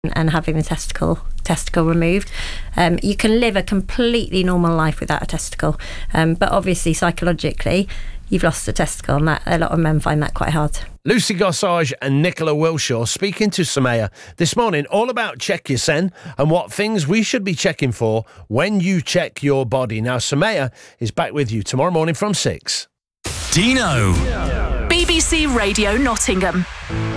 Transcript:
and having the testicle removed. You can live a completely normal life without a testicle, but obviously psychologically you've lost a testicle, and a lot of men find that quite hard. Lucy Gossage and Nicola Wilshaw speaking to Soumaya this morning, all about Check Your Sen and what things we should be checking for when you check your body. Now, Soumaya is back with you tomorrow morning from 6. Dino. BBC Radio Nottingham.